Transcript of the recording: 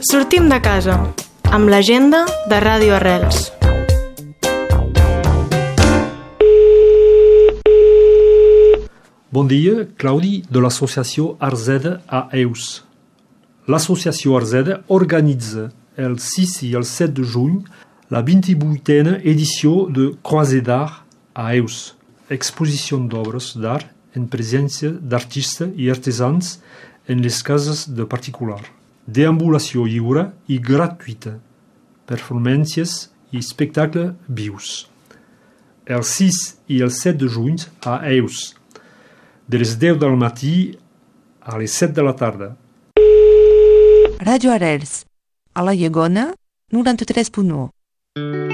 Sortim de casa, amb l'agenda de Ràdio Arrels. Bon dia, Claudi de l'associació Arzeda a Eus. L'associació Arzeda organitza el 6 i el 7 de juny la 28a edició de Croisée d'Art a Eus, exposició d'obres d'art en presència d'artistes i artesans en les cases de particular. Deambulació lliure i gratuïta, performàncies i espectacles vius. El 6 i el 7 de juny a Eus, de les 10 del matí a les 7 de la tarda. Ràdio Arrels, a la Llegona, 93.1.